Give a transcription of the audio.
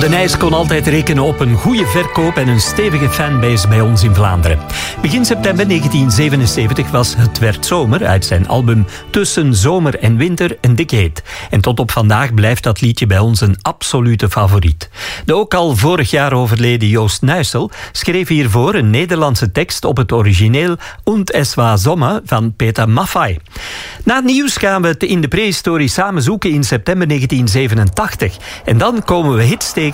De Nijs kon altijd rekenen op een goede verkoop en een stevige fanbase bij ons in Vlaanderen. Begin september 1977 was Het werd zomer uit zijn album Tussen zomer en winter een dikke hit. En tot op vandaag blijft dat liedje bij ons een absolute favoriet. De ook al vorig jaar overleden Joost Nuissel schreef hiervoor een Nederlandse tekst op het origineel Und es war Sommer van Peter Maffay. Na het nieuws gaan we het in de prehistorie samen zoeken in september 1987. En dan komen we hits tegen